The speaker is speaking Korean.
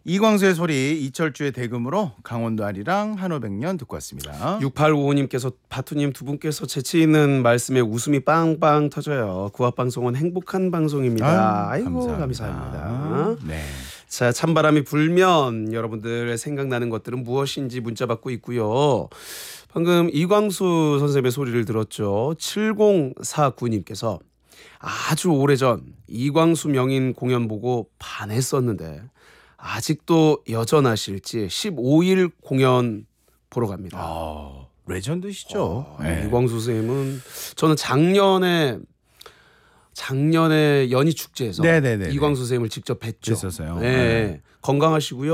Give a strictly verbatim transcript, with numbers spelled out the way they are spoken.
이광수의 소리 이철주의 대금으로 강원도 아리랑 한오백년 듣고 왔습니다. 육팔오오님께서 바투님 두 분께서 재치 있는 말씀에 웃음이 빵빵 터져요. 구합방송은 행복한 방송입니다. 아유, 아이고 감사합니다. 감사합니다. 네. 자, 찬바람이 불면 여러분들의 생각나는 것들은 무엇인지 문자 받고 있고요. 방금 이광수 선생님의 소리를 들었죠. 칠공사구님께서 아주 오래전 이광수 명인 공연 보고 반했었는데 아직도 여전하실지 십오일 공연 보러 갑니다. 아, 레전드시죠. 아, 네. 이광수 선생님은 저는 작년에 작년에 연희 축제에서 네네네네. 이광수 선생님을 직접 뵀죠. 뵀었어요. 네. 네. 건강하시고요.